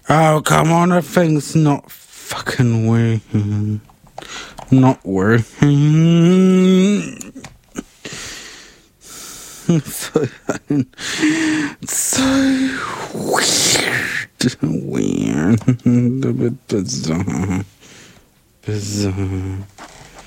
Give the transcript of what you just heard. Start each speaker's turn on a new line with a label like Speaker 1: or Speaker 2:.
Speaker 1: Oh, come on, the thing's not fucking working. Not working. So weird. A bit bizarre.